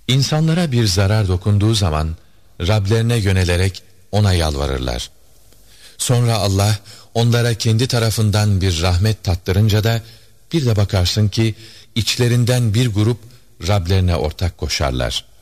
İnsanlara bir zarar dokunduğu zaman Rablerine yönelerek ona yalvarırlar. Sonra Allah onlara kendi tarafından bir rahmet tattırınca da bir de bakarsın ki içlerinden bir grup Rablerine ortak koşarlar.